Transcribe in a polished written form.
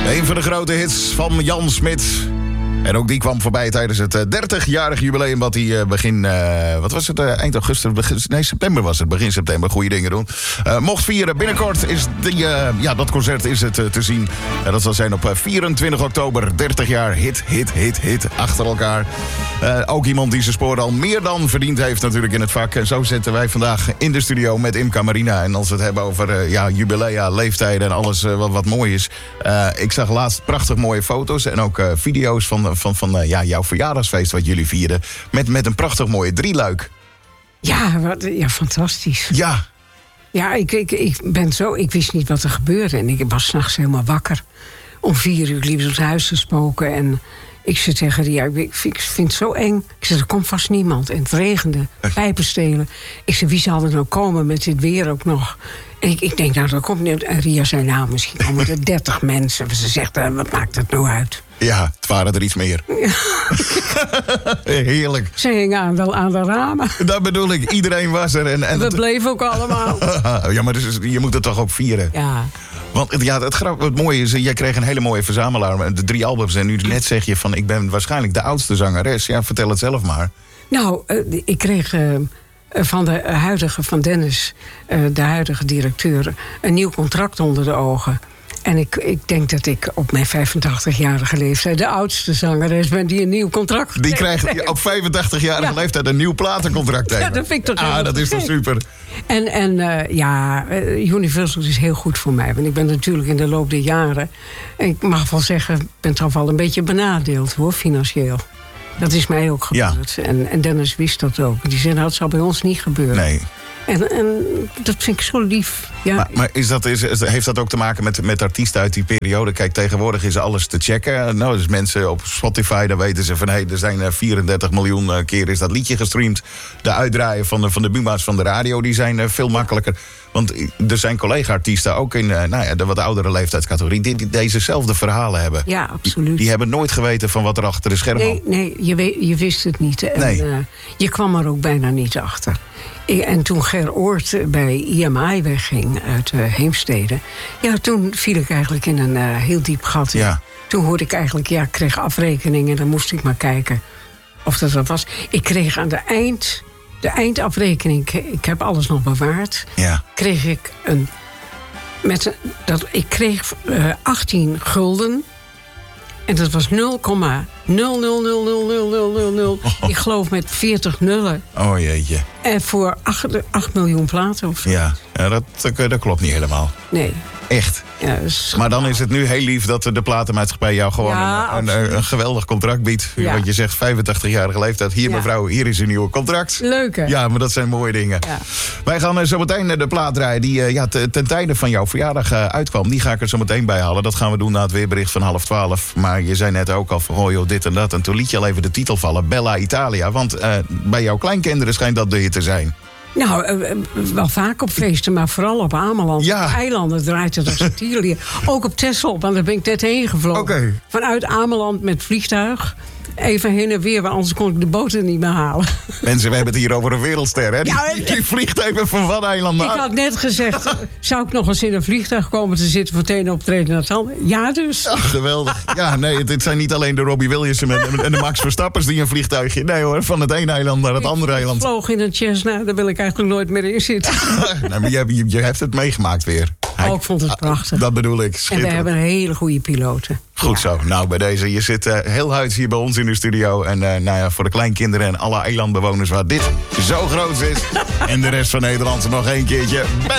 Een van de grote hits van Jan Smit. En ook die kwam voorbij tijdens het 30-jarig jubileum wat hij begin... wat was het? Eind augustus? September was het. Begin september. Goede dingen doen. Mocht vieren. Binnenkort is dat concert is het te zien. Dat zal zijn op 24 oktober. 30 jaar hit achter elkaar. Ook iemand die zijn sporen al meer dan verdiend heeft natuurlijk in het vak. En zo zitten wij vandaag in de studio met Imca Marina. En als we het hebben over jubilea, leeftijden en alles wat mooi is. Ik zag laatst prachtig mooie foto's en ook video's van jouw verjaardagsfeest wat jullie vierden. Met een prachtig mooie drieluik. Ja, fantastisch. Ja. Ja, ik wist niet wat er gebeurde. En ik was 's nachts helemaal wakker. Om 4 uur liep het huis te spoken. En ik zei tegen Ria, ik vind het zo eng. Ik zei, er komt vast niemand. En het regende, pijpen stelen. Ik zei, wie zal er nou komen met dit weer ook nog? En ik denk, nou, dat komt niet. En Ria zei, nou, misschien komen er 30 mensen. Ze zegt, wat maakt het nou uit? Ja, het waren er iets meer. Ja. Heerlijk. Ze hingen wel aan de ramen. Dat bedoel ik, iedereen was er. En we bleven ook allemaal. Ja, maar dus, je moet het toch ook vieren? Ja. Want ja, het mooie is, jij kreeg een hele mooie verzamelaar. De 3 albums. En nu net zeg je van, ik ben waarschijnlijk de oudste zangeres. Ja, vertel het zelf maar. Nou, ik kreeg van Dennis, de huidige directeur, een nieuw contract onder de ogen. En ik denk dat ik op mijn 85-jarige leeftijd de oudste zangeres ben die een nieuw contract die krijgt op 85-jarige leeftijd een nieuw platencontract tegen. Ja, dat vind ik toch dat is toch super. En Universal is heel goed voor mij. Want ik ben natuurlijk in de loop der jaren, en ik mag wel zeggen, ben toch wel een beetje benadeeld hoor, financieel. Dat is mij ook gebeurd. Ja. En Dennis wist dat ook. Die zei, nou, het zal bij ons niet gebeuren. Nee. En dat vind ik zo lief. Ja. Maar heeft dat ook te maken met artiesten uit die periode? Kijk, tegenwoordig is alles te checken. Nou, dus mensen op Spotify, dan weten ze van, er zijn 34 miljoen keer is dat liedje gestreamd. De uitdraaien van de buma's van de radio, die zijn veel makkelijker. Want er zijn collega-artiesten ook in de wat oudere leeftijdscategorie die dezezelfde verhalen hebben. Ja, absoluut. Die hebben nooit geweten van wat er achter de schermen... Nee, je wist het niet. En, nee. Je kwam er ook bijna niet achter. En toen Ger Oort bij EMI wegging uit Heemstede, ja, toen viel ik eigenlijk in een heel diep gat. Ja. Toen hoorde ik eigenlijk, ik kreeg afrekeningen en dan moest ik maar kijken of dat wat was. Ik kreeg aan de eindafrekening, ik heb alles nog bewaard, kreeg ik ik kreeg 18 gulden. En dat was 0,0000000. Ik geloof met 40 nullen. Oh jeetje. En voor 8 miljoen platen of zo. Ja, dat klopt niet helemaal. Nee. Echt. Ja, maar dan is het nu heel lief dat de platenmaatschappij jou gewoon een geweldig contract biedt. Ja. Want je zegt 85-jarige leeftijd. Hier mevrouw, hier is een nieuw contract. Leuk hè? Ja, maar dat zijn mooie dingen. Ja. Wij gaan zo meteen de plaat draaien die ten tijde van jouw verjaardag uitkwam. Die ga ik er zo meteen bij halen. Dat gaan we doen na het weerbericht van 11:30. Maar je zei net ook al van dit en dat. En toen liet je al even de titel vallen. Bella Italia. Want bij jouw kleinkinderen schijnt dat de hit te zijn. Nou, wel vaak op feesten, maar vooral op Ameland. Ja. Op eilanden draait het als Italië. Ook op Texel, want daar ben ik net heen gevlogen. Okay. Vanuit Ameland met vliegtuig. Even heen en weer, want anders kon ik de boten niet meer halen. Mensen, we hebben het hier over een wereldster, hè? Die vliegt even van wat eiland naar. Ik had net gezegd, zou ik nog eens in een vliegtuig komen te zitten voor het ene optreden naar het andere? Ja, dus. Ach, geweldig. Ja, nee, het zijn niet alleen de Robbie Williams en de Max Verstappers die een vliegtuigje... Nee hoor, van het ene eiland naar het andere eiland. Ik vloog in een Cessna, daar wil ik eigenlijk nooit meer in zitten. Nee, maar je hebt het meegemaakt weer. Ik vond het prachtig. Dat bedoel ik. En we hebben hele goede piloten. Goed zo. Nou, bij deze. Je zit heel huids hier bij ons in de studio. En voor de kleinkinderen en alle eilandbewoners waar dit zo groot is. En de rest van Nederland nog 1 keertje.